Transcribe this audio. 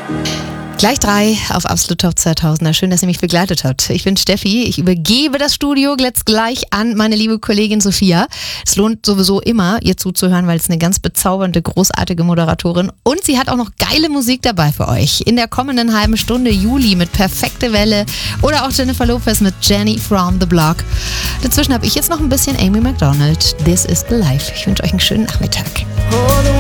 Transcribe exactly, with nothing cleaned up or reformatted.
Gleich drei auf Absolut Top zweitausender. Schön, dass ihr mich begleitet habt. Ich bin Steffi. Ich übergebe das Studio jetzt gleich an meine liebe Kollegin Sophia. Es lohnt sowieso immer, ihr zuzuhören, weil es eine ganz bezaubernde, großartige Moderatorin und sie hat auch noch geile Musik dabei für euch. In der kommenden halben Stunde Juli mit Perfekte Welle oder auch Jennifer Lopez mit Jenny from the Block. Dazwischen habe ich jetzt noch ein bisschen Amy Macdonald. This is the Life. Ich wünsche euch einen schönen Nachmittag.